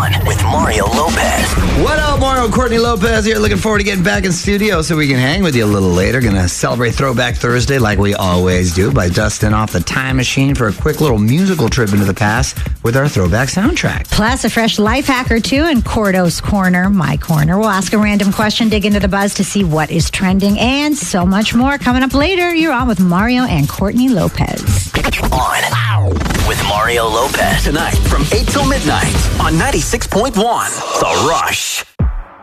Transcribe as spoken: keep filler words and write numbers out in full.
On with Mario Lopez. What up, Mario? Courtney Lopez here. Looking forward to getting back in studio so we can hang with you a little later. Gonna celebrate Throwback Thursday like we always do by dusting off the time machine for a quick little musical trip into the past with our throwback soundtrack. Plus, a fresh life hack or two in Cordo's Corner, my corner. We'll ask a random question, dig into the buzz to see what is trending, and so much more coming up later. You're on with Mario and Courtney Lopez. On with Mario Lopez. Tonight from eight till midnight on ninety-six point one. The Rush.